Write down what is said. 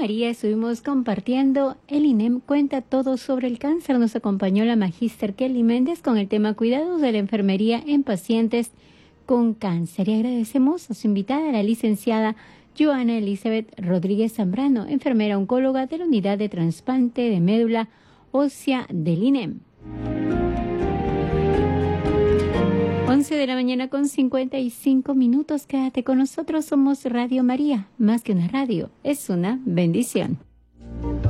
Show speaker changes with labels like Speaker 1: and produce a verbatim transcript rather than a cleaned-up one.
Speaker 1: María estuvimos compartiendo. El I N E M cuenta todo sobre el cáncer. Nos acompañó la magíster Kelly Méndez con el tema cuidados de la enfermería en pacientes con cáncer. Y agradecemos a su invitada, la licenciada Joana Elizabeth Rodríguez Zambrano, enfermera oncóloga de la Unidad de Trasplante de Médula Ósea del I N E M. once de la mañana con cincuenta y cinco minutos. Quédate con nosotros. Somos Radio María. Más que una radio, es una bendición.